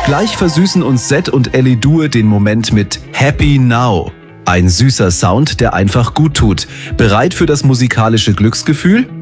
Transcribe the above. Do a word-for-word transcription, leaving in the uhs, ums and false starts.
Gleich versüßen uns Zed und Ellie Due den Moment mit Happy Now. Ein süßer Sound, der einfach gut tut. Bereit für das musikalische Glücksgefühl?